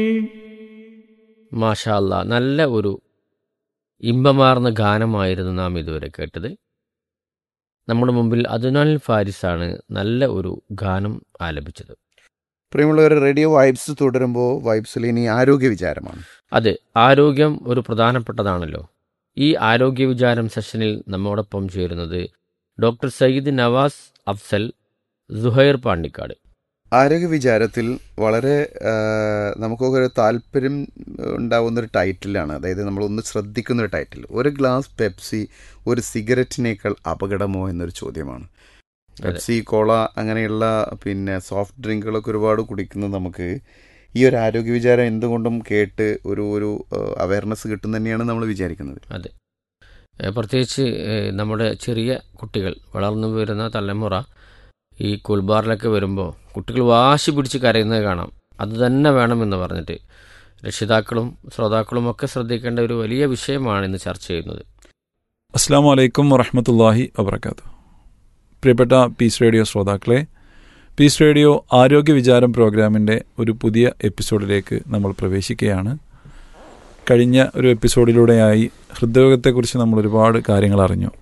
മാഷാ അല്ലാ, നല്ല ഒരു ഇമ്പമാർന്ന ഗാനമായിരുന്നു നാം ഇതുവരെ കേട്ടത്. നമ്മുടെ മുമ്പിൽ അദ്നാൻ ഫാരിസാണ് നല്ല ഒരു ഗാനം ആലപിച്ചത്. പ്രിയമുള്ളവർ, റേഡിയോ വൈബ്സ് തുടരുമ്പോൾ വൈബ്സിൽ ഇനി ആരോഗ്യ വിചാരമാണ്. അതെ, ആരോഗ്യം ഒരു പ്രധാനപ്പെട്ടതാണല്ലോ. ഈ ആരോഗ്യ വിചാരം സെഷനിൽ നമ്മോടൊപ്പം ചേരുന്നത് ഡോക്ടർ സയ്യിദ് നവാസ് അഫ്സൽ സുഹൈർ പാണ്ടിക്കാട്. ആരോഗ്യ വിചാരത്തിൽ വളരെ നമുക്കൊക്കെ ഒരു താല്പര്യം ഉണ്ടാവുന്നൊരു ടൈറ്റിലാണ്, അതായത് നമ്മളൊന്ന് ശ്രദ്ധിക്കുന്നൊരു ടൈറ്റിൽ. ഒരു ഗ്ലാസ് പെപ്സി ഒരു സിഗരറ്റിനേക്കാൾ അപകടമോ എന്നൊരു ചോദ്യമാണ്. പെപ്സി, കോള അങ്ങനെയുള്ള സോഫ്റ്റ് ഡ്രിങ്കുകളൊക്കെ ഒരുപാട് കുടിക്കുന്നത് നമുക്ക് ഈ ഒരു ആരോഗ്യ വിചാരം എന്തുകൊണ്ടും കേട്ട് ഒരു അവയർനെസ് കിട്ടും തന്നെയാണ് നമ്മൾ വിചാരിക്കുന്നത്. അതെ, പ്രത്യേകിച്ച് നമ്മുടെ ചെറിയ കുട്ടികൾ, വളർന്നു വരുന്ന തലമുറ ഈ കുൽബാറിലൊക്കെ വരുമ്പോൾ കുട്ടികൾ വാശി പിടിച്ച് കരയുന്നത് കാണാം. അത് തന്നെ വേണമെന്ന് പറഞ്ഞിട്ട് രക്ഷിതാക്കളും ശ്രോതാക്കളും ഒക്കെ ശ്രദ്ധിക്കേണ്ട ഒരു വലിയ വിഷയമാണ് ഇന്ന് ചർച്ച ചെയ്യുന്നത്. അസ്സാം വലൈക്കും വറഹമത്തല്ലാഹി വബറകാതുഹു. പ്രിയപ്പെട്ട പീസ് റേഡിയോ ശ്രോതാക്കളെ, പീസ് റേഡിയോ ആരോഗ്യ വിചാരം പ്രോഗ്രാമിൻ്റെ ഒരു പുതിയ എപ്പിസോഡിലേക്ക് നമ്മൾ പ്രവേശിക്കുകയാണ്. കഴിഞ്ഞ ഒരു എപ്പിസോഡിലൂടെയായി ഹൃദ്രോഗത്തെക്കുറിച്ച് നമ്മൾ ഒരുപാട് കാര്യങ്ങൾ അറിഞ്ഞു.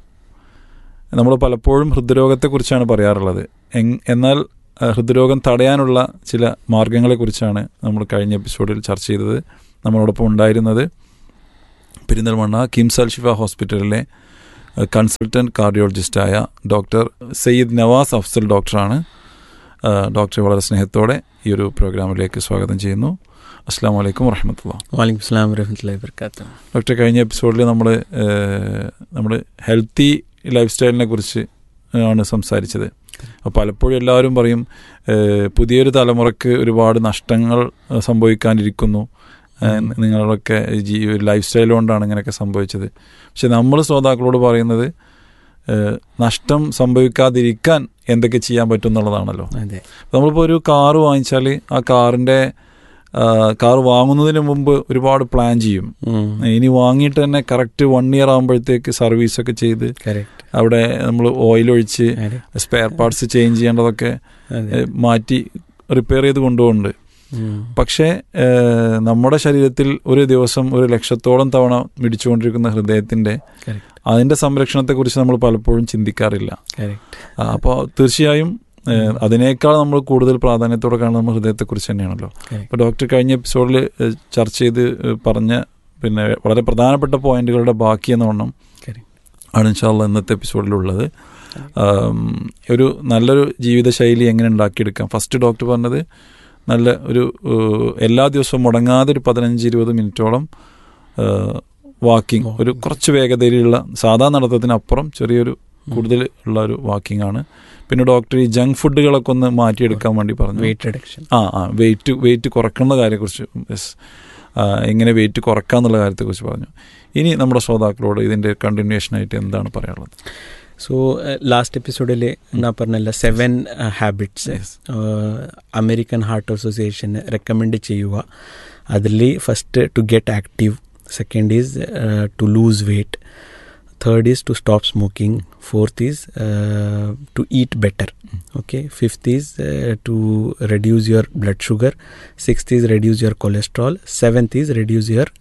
നമ്മൾ പലപ്പോഴും ഹൃദ്രോഗത്തെക്കുറിച്ചാണ് പറയാറുള്ളത്. എന്നാൽ ഹൃദ്രോഗം തടയാനുള്ള ചില മാർഗങ്ങളെക്കുറിച്ചാണ് നമ്മൾ കഴിഞ്ഞ എപ്പിസോഡിൽ ചർച്ച ചെയ്തത്. നമ്മളോടൊപ്പം ഉണ്ടായിരുന്നത് പെരിന്തൽമണ്ണ കിംസ് അൽ ഷിഫ ഹോസ്പിറ്റലിലെ കൺസൾട്ടൻറ്റ് കാർഡിയോളജിസ്റ്റായ ഡോക്ടർ സയ്യിദ് നവാസ് അഫ്സൽ ഡോക്ടറാണ്. ഡോക്ടറെ വളരെ സ്നേഹത്തോടെ ഈ ഒരു പ്രോഗ്രാമിലേക്ക് സ്വാഗതം ചെയ്യുന്നു. അസ്സാം വലൈക്കും വറഹമത്തുള്ളാഹി. വലൈക്കും സ്സലാം വറഹ്മത്തുള്ളാഹി വബറകാതുഹു. ഡോക്ടർ, കഴിഞ്ഞ എപ്പിസോഡിൽ നമ്മൾ ഹെൽത്തി ലൈഫ് സ്റ്റൈലിനെ കുറിച്ച് ആണ് സംസാരിച്ചത്. അപ്പോൾ പലപ്പോഴും എല്ലാവരും പറയും പുതിയൊരു തലമുറയ്ക്ക് ഒരുപാട് നഷ്ടങ്ങൾ സംഭവിക്കാനിരിക്കുന്നു, നിങ്ങളൊക്കെ ലൈഫ് സ്റ്റൈൽ കൊണ്ടാണ് ഇങ്ങനെയൊക്കെ സംഭവിച്ചത്. പക്ഷെ നമ്മൾ ശ്രോതാക്കളോട് പറയുന്നത് നഷ്ടം സംഭവിക്കാതിരിക്കാൻ എന്തൊക്കെ ചെയ്യാൻ പറ്റും എന്നുള്ളതാണല്ലോ. നമ്മളിപ്പോൾ ഒരു കാറ് വാങ്ങിച്ചാൽ ആ കാർ വാങ്ങുന്നതിന് മുമ്പ് ഒരുപാട് പ്ലാൻ ചെയ്യും. ഇനി വാങ്ങിയിട്ട് തന്നെ കറക്റ്റ് 1 ഇയർ ആകുമ്പോഴത്തേക്ക് സർവീസൊക്കെ ചെയ്ത് അവിടെ നമ്മൾ ഓയിൽ ഒഴിച്ച് സ്പെയർ പാർട്സ് ചേഞ്ച് ചെയ്യേണ്ടതൊക്കെ മാറ്റി റിപ്പയർ ചെയ്ത് കൊണ്ടുപോകുന്നുണ്ട്. പക്ഷേ നമ്മുടെ ശരീരത്തിൽ ഒരു ദിവസം 1,00,000 തവണ മിടിച്ചുകൊണ്ടിരിക്കുന്ന ഹൃദയത്തിൻ്റെ അതിൻ്റെ സംരക്ഷണത്തെക്കുറിച്ച് നമ്മൾ പലപ്പോഴും ചിന്തിക്കാറില്ല. അപ്പോൾ തീർച്ചയായും അതിനേക്കാൾ നമ്മൾ കൂടുതൽ പ്രാധാന്യത്തോടെ കാണുന്ന നമ്മൾ ഹൃദയത്തെക്കുറിച്ച് തന്നെയാണല്ലോ. അപ്പോൾ ഡോക്ടർ കഴിഞ്ഞ എപ്പിസോഡിൽ ചർച്ച ചെയ്ത് പറഞ്ഞ വളരെ പ്രധാനപ്പെട്ട പോയിന്റുകളുടെ ബാക്കി എന്നോണം ആണ് ഇൻഷാ അല്ലാഹ് ഇന്നത്തെ എപ്പിസോഡിലുള്ളത്. ഒരു നല്ലൊരു ജീവിതശൈലി എങ്ങനെ ഉണ്ടാക്കിയെടുക്കാം. ഫസ്റ്റ് ഡോക്ടർ പറഞ്ഞത് നല്ല ഒരു എല്ലാ ദിവസവും മുടങ്ങാതെ ഒരു 15-20 മിനിറ്റോളം വാക്കിംഗ്, ഒരു കുറച്ച് വേഗതയിലുള്ള സാധാ നടത്തത്തിനപ്പുറം ചെറിയൊരു കൂടുതൽ ഉള്ള ഒരു വാക്കിംഗ് ആണ്. പിന്നെ ഡോക്ടർ ഈ ജങ്ക് ഫുഡുകളൊക്കെ ഒന്ന് മാറ്റിയെടുക്കാൻ വേണ്ടി പറഞ്ഞു. വെയിറ്റ് കുറയ്ക്കുന്ന കാര്യത്തെക്കുറിച്ച്, എങ്ങനെ വെയിറ്റ് കുറക്കാം എന്നുള്ള കാര്യത്തെക്കുറിച്ച് പറഞ്ഞു. ഇനി നമ്മുടെ ശ്രോതാക്കളോട് ഇതിൻ്റെ കണ്ടിന്യൂഷനായിട്ട് എന്താണ് പറയാനുള്ളത്? സോ ലാസ്റ്റ് എപ്പിസോഡിൽ ഞാൻ പറഞ്ഞല്ല 7 habits American heart association recommend ചെയ്യുക. അതിൽ first to get active, second is to lose weight, third is to stop smoking, fourth is to eat better, okay, fifth is to reduce your blood sugar, sixth is reduce your cholesterol, seventh is reduce your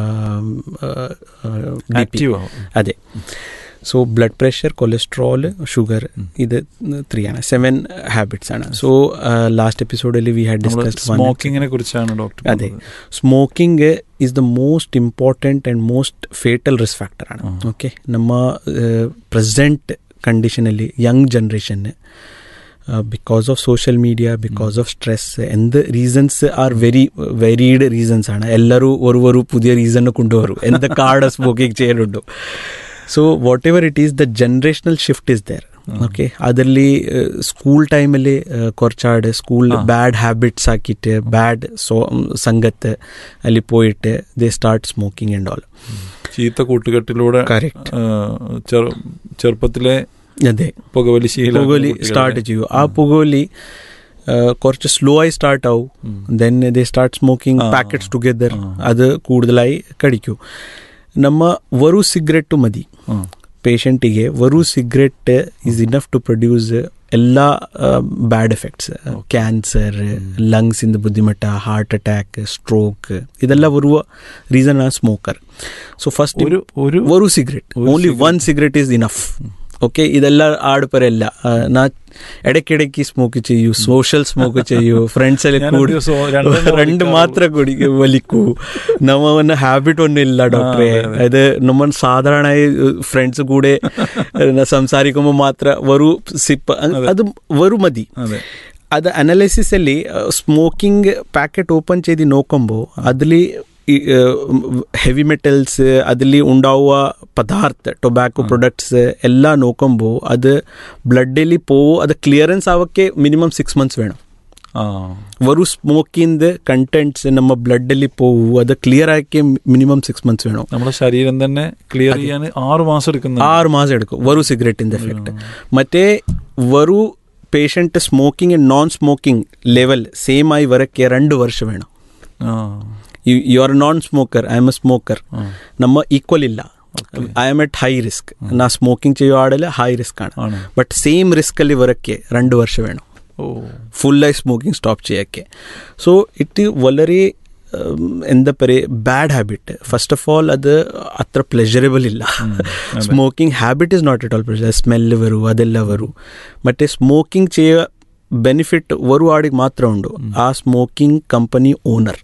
BP. Ade. So blood pressure, cholesterol, sugar, ഇത് 3 ആണ്. 7 habits ആണ്. So last എപ്പിസോഡിൽ we had discussed സ്മോക്കിങ്ങിനെ കുറിച്ചാണ് doctor. അതെ, smoking is the most important and most fatal risk factor ആണ്. Okay, നമ്മ present കണ്ടീഷനിൽ young generation because of social media, because of stress, എന്ത് റീസൺസ് ആർ വെരീഡ് റീസൺസ് ആണ്. എല്ലാവരും ഒരു പുതിയ റീസണ് കൊണ്ടുവരും എന്തൊക്കെ ആടെ smoking ചെയ്യലുണ്ടോ. So whatever it is, the generational shift is there. Okay, അതെല്ലാം സ്കൂൾ ടൈമിൽ കുറച്ചാട് സ്കൂളിൽ ബാഡ് ഹാബിറ്റ്സ് ആക്കിയിട്ട് ബാഡ് സംഘത്ത് അതിൽ പോയിട്ട് ദേ സ്റ്റാർട്ട് സ്മോക്കിംഗ് ആൻഡ് ഓൾ. ചീത്ത കൂട്ടുകെട്ടിലൂടെ ചെറുപ്പത്തിലെ അതെ പുകവലി സ്റ്റാർട്ട് ചെയ്യൂ. ആ പുകവലി കുറച്ച് സ്ലോ ആയി സ്റ്റാർട്ട് ആവും. Then they start smoking packets together. അത് കൂടുതലായി കടിക്കൂ. ನಮ್ಮ ಸಿಗರೆಟ್ಟು ಮದಿ ಪೇಷಂಟಿಗೆ cigarette is enough to produce എല്ലാ ബാഡ് എഫക്ട്സ്, ക്യാൻസർ, ലങ്സിൻ്റെ ബുദ്ധിമുട്ട്, ഹാർട്ട് അറ്റാക്ക്, സ്ട്രോക്ക്, ഇതെല്ലാം ഒരു റീസൺ ആണ് സ്മോക്കർ. സോ ഫസ്റ്റ് ഒരു cigarette, only 1 cigarette is enough. Okay, ഇതെല്ലാം ആടുപ്പരല്ല. ഞാൻ ഇടയ്ക്കിടയ്ക്ക് സ്മോക്ക് ചെയ്യൂ, സോഷ്യൽ സ്മോക്ക് ചെയ്യൂ, ഫ്രണ്ട്സെല്ലാം കൂടി 2 മാത്രം കൂടി വലിക്കൂ. നമ്മ ഹാബിറ്റ് ഒന്നും ഇല്ല ഡോക്ടറെ. അതായത് നമ്മൾ സാധാരണ ഫ്രണ്ട്സ് കൂടെ സംസാരിക്കുമ്പോൾ മാത്രം ഒരു സിപ്പ്, അത് വെറു മതി. അത് അനാലിസിസಲ್ಲಿ സ്മോക്കിംഗ് ಪ್ಯಾಕೆಟ್ ಓಪನ್ ചെയ്ത് നോക്കുമ്പോൾ അതിൽ ಹೆವಿ ಮೆಟಲ್ಸ್, അതിൽ ഉണ്ടാവുക പദാർത്ഥ ടൊബാക്കോ പ്രൊഡക്ട്സ് എല്ലാം നോക്കുമ്പോൾ അത് ബ്ലഡിൽ പോവും. അത് ക്ലിയറൻസ് ആവಕ್ಕೆ മിനിമം 6 months വേണം. വെറും സ്മോക്കിൻ്റെ കണ്ടന്റ്സ് ನಮ್ಮ ബ്ലഡിൽ പോവും, അത് ക്ലിയർ ആക്കി മിനിമം 6 months വേണം. നമ്മുടെ ശരീരം തന്നെ ക്ലിയർ ചെയ്യാൻ 6 മാസം എടുക്കും. 6 മാസം എടുക്കും വെറും സിഗരറ്റിൻ്റെ എഫക്റ്റ്. മറ്റേ വെറും patient smoking and non smoking level same ആയി വരಕ್ಕೆ 2 ವರ್ಷ വേണം. You are a non-smoker, I am a smoker. ನಮ್ಮ ಈಕ್ವಲ್ ಇಲ್ಲ. I am at high risk. ನಾ ಸ್ಮೋಕಿಂಗ್ ചെയ്യോ ആടല്ല ഹൈ റിസ്ക് ആണ്. ബട്ട് സെയിം റിസ്കಲ್ಲಿ വരಕ್ಕೆ 2 ವರ್ಷ വേണം ഫുള്ളായി സ്മോക്കിംഗ് സ്റ്റോപ്പ് ചെയ്യಕ್ಕೆ. സോ ഇറ്റ് വളരെ എന്താ പറയുക bad habit. First of all അത് അത്ര പ്ലെഷറബിൾ ഇല്ല. Smoking habit is not at all pleasure. Smell വരൂ, അതെല്ലാം വരൂ. മറ്റേ സ്മോക്കിംഗ് ചെയ്യുക ಬೆನಿಫಿಟ್ ವರು ಆಡಿಗೆ ಮಾತ್ರ ಉಂಡು ಆ ಸ್ಮೋಕಿಂಗ್ ಕಂಪನಿ ಓನರ್.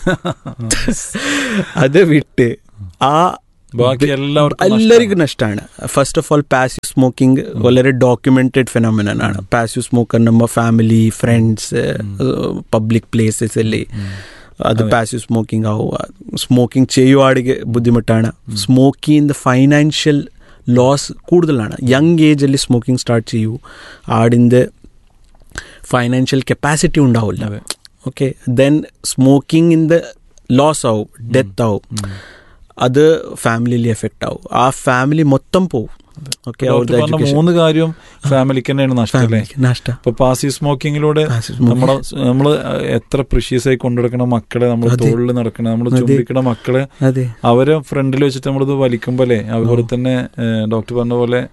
അത് വിട്ട് ആ എല്ലാവർക്കും നഷ്ടമാണ്. First of all passive smoking വളരെ ഡോക്യുമെന്റഡ് ഫെനോമിനൻ ആണ്. പാസീവ് സ്മോക്കർ നമ്മ ഫാമിലി, ഫ്രണ്ട്സ്, പബ്ലിക് പ്ലേസസ് അല്ലേ അത് പാസീവ് സ്മോക്കിംഗ് ആവുക. സ്മോക്കിംഗ് ചെയ്യുവാടിಗೆ ബുദ്ധിമുട്ടാണ്. സ്മോക്കിംഗ് ഫൈനാൻഷ്യൽ ലോസ് കൂടുതലാണ്. യങ് ഏജಲ್ಲಿ സ്മോക്കിംഗ് സ്റ്റാർട്ട് ചെയ്യൂ, ആടിൻ്റെ ഫൈനാൻഷ്യൽ കപ്പാസിറ്റി ഉണ്ടാവില്ല. ഓക്കെ, ദെൻ സ്മോക്കിങ്ങിൻ്റെ ലോസ് ആവും, ഡെത്ത് ആവും, അത് ഫാമിലിയിൽ എഫക്റ്റ് ആവും. ആ ഫാമിലി മൊത്തം പോവും. ഓക്കെ, 3 കാര്യവും ഫാമിലിക്ക് തന്നെയാണ് നഷ്ടം. ഇപ്പൊ പാസീവ് സ്മോക്കിങ്ങിലൂടെ നമ്മള് എത്ര പ്രീഷ്യസ് ആയി കൊണ്ടുനടക്കണം മക്കളെ, നമ്മൾ തോളിൽ നടക്കണം, നമ്മൾ ചുംബിക്കണ മക്കളെ, അവരെ ഫ്രണ്ടിൽ വെച്ചിട്ട് നമ്മളിത് വലിക്കുമ്പോഴേ അതുപോലെ തന്നെ ഡോക്ടർ പറഞ്ഞ പോലെ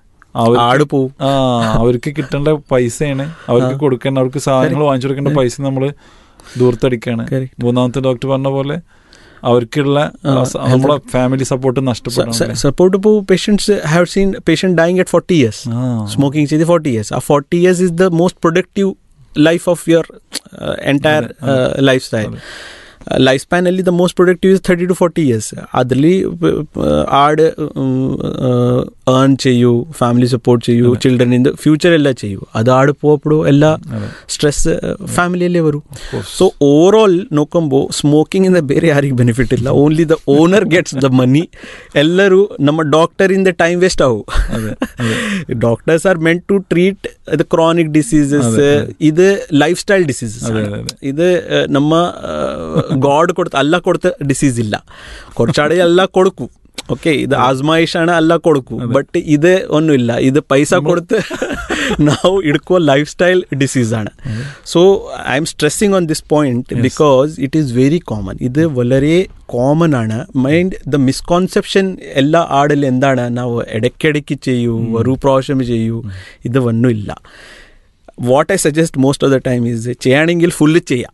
അവർക്ക് കിട്ടേണ്ട പൈസയാണ് അവർക്ക് കൊടുക്കേണ്ട, അവർക്ക് സാധനങ്ങൾ വാങ്ങിച്ചു കൊടുക്കേണ്ട പൈസ നമ്മള് ദൂർത്തടിക്കാണ്. 3ാമത്തെ ഡോക്ടർ പറഞ്ഞ പോലെ അവർക്കുള്ള നമ്മുടെ ഫാമിലി സപ്പോർട്ട് നഷ്ടപ്പെടും. സപ്പോർട്ട് ഇപ്പോൾ patients have seen patient dying at 40 years smoking ചെയ്ത് 40 years. ആ 40 years is the most productive life of your entire life style. Life സ്പാನಲ್ಲಿ the most productive is 30 to 40 years. അതിൽ ആട് ഏൺ ചെയ്യൂ, family support ചെയ്യൂ, ചിൽഡ്രനിൻ്റെ future എല്ലാം ചെയ്യൂ. അത് ആട് പോകപ്പെടും, എല്ലാ സ്ട്രെസ് ഫാമിലിയല്ലേ വരൂ. സോ ഓവറോൾ നോക്കുമ്പോൾ സ്മോക്കിങ്ങിൻ്റെ ಬೇರೆ ಯಾರಿಗೆ ಬೆನಿಫಿಟ್ ಇಲ್ಲ, only the owner gets the money. ಎಲ್ಲರೂ ನಮ್ಮ ಡಾಕ್ಟರಿಂದ ಟೈಮ್ ವೇಸ್ಟ್ ಆವು. Doctors R meant to treat the chronic diseases. ಇದು ಲೈಫ್ ಸ್ಟೈಲ್ ಡಿಸೀಸಸ್. ഇത് നമ്മ ഗോഡ് കൊടുത്ത് അല്ല കൊടുത്ത ഡിസീസ് ഇല്ല. കുറച്ചാടെ അല്ല കൊടുക്കൂ. ഓക്കെ, ഇത് ആസ്മായിഷാണ്, അല്ല കൊടുക്കൂ. ബട്ട് ഇത് ഒന്നുമില്ല, ഇത് പൈസ കൊടുത്ത് ನಾವು ಹಿಡ್ಕೋ ಲೈಫ್ ಸ್ಟೈಲ್ ಡಿಸೀಸ್ ആണ്. So I am stressing on this point because it is very common. ഇത് വളരെ കോമൺ ആണ്. മൈൻഡ് ദ മിസ്കോൺസെപ്ഷൻ എല്ലാ ആടിലും എന്താണ്, ನಾವು ഇടയ്ക്കിടയ്ക്ക് ചെയ്യൂ, ഒരു പ്രാവശ്യം ചെയ്യൂ, ഇത് ഒന്നുമില്ല. What I suggest most of the time is ചെയ്യണമെങ്കിൽ ഫുള്ള് ചെയ്യാം.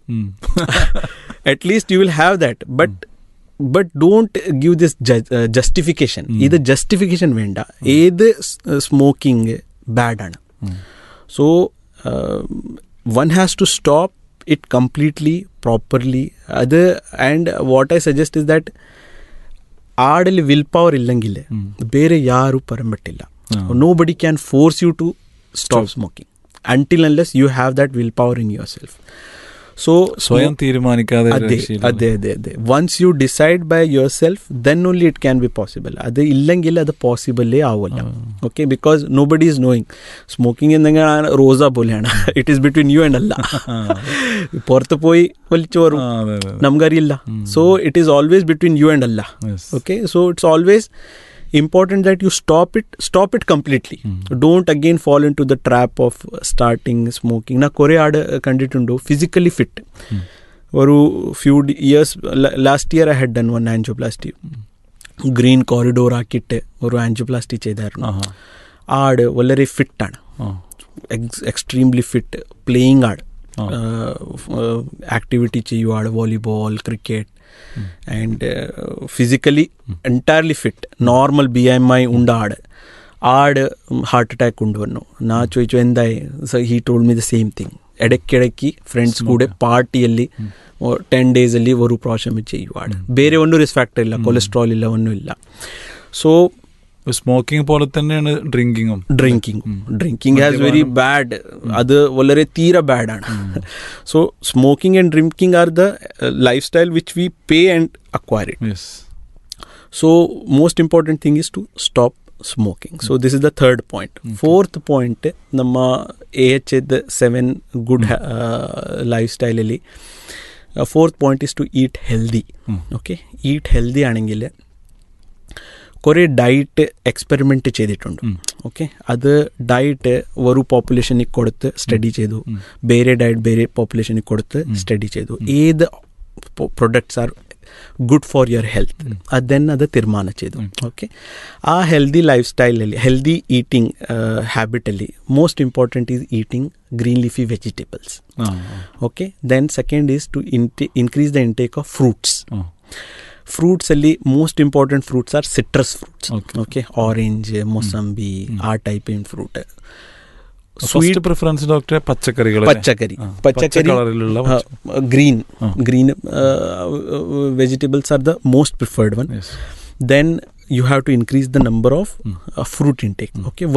at least you will have that, but don't give this justification. ഇത് justification വേണ്ട. ഏത് സ്മോക്കിംഗ് ബാഡ് ആണ്. So one has to stop it completely, properly. അത് and what I suggest is that ആടിൽ will power ഇല്ലെങ്കിൽ ಬೇರೆ ಯಾರು ಪರಂಬಟ್ಟಿಲ್ಲ. Nobody can force you to stop smoking until unless you have that willpower in yourself. So സ്വയം തീരുമാനിക്കാതെ അതെ once you decide by yourself, then only it can be possible. അത് ഇല്ലെങ്കിൽ അത് പോസിബിളേ ആവില്ല. Okay, because nobody is knowing. Smoking എന്തെങ്കിലും റോസ പോലെയാണ്. It is between you and അല്ല. പുറത്ത് പോയി വലിച്ചു വരും, നമുക്കറിയില്ല. So it is always between you and അല്ല. Okay, so it's always important that you stop it completely. Don't again fall into the trap of starting smoking. Na kore aad kandittundu physically fit. Oru few years last year I had done one angioplasty. Green corridor akitte oru angioplasty cheyidarunnu. ആട് വളരെ ഫിറ്റാണ്, extremely fit, playing aad activity cheyu aad, volleyball, cricket, and physically entirely fit, normal BMI unda aad heart attack undu vannu na choichu endai. So he told me the same thing. ಎಡಕ್ಕೆಡಕ್ಕಿ friends ಕೂಡ ಪಾರ್ಟಿಯಲ್ಲಿ 10 days ಅಲ್ಲಿ ಒಂದು ಪ್ರಾಶಮ್ ചെയ്യുക. ಬೇರೆ ಒಂದು risk factor ಇಲ್ಲ, cholesterol ಇಲ್ಲ, ഒന്നും ഇല്ല. സോ സ്മോക്കിംഗ് പോലെ തന്നെയാണ് ഡ്രിങ്കിങ് ഹാസ് വെരി ബാഡ്, അത് വളരെ തീരെ ബാഡാണ്. So smoking and drinking are the life style which we pay and acquire it. So most important thing is to stop smoking. So this is the third point. Fourth point, namma AHA 7 good lifestyle alli fourth point is to eat healthy. Okay, eat healthy anengile kore diet experiment ചെയ്തിട്ടുണ്ട്. Okay, അത് diet ഒരു പോപ്പുലേഷനിൽ കൊടുത്ത് study ചെയ്തു, ಬೇರೆ diet ಬೇರೆ പോപ്പുലേഷനിൽ കൊടുത്ത് study ചെയ്തു, ഏത് products are good for your health, ಅದನ್ನು ತೀರ್ಮಾನ ചെയ്തു. ಓಕೆ, ಆ ಹೆಲ್ದಿ ಲೈಫ್ ಸ್ಟೈಲಲ್ಲಿ, healthy eating ಹ್ಯಾಬಿಟಲ್ಲಿ most important is eating green leafy vegetables. Okay, then second is to increase the intake of fruits. ಫ್ರೂಟ್ಸಲ್ಲಿ most important fruits R citrus fruits. Okay, orange, ಮೊಸಂಬಿ, ಆ type in fruit. Sweet preference ഡോക്ടറെ പച്ചക്കറി green vegetables are the most preferred one. Then you have to increase the number of fruit intake. Okay,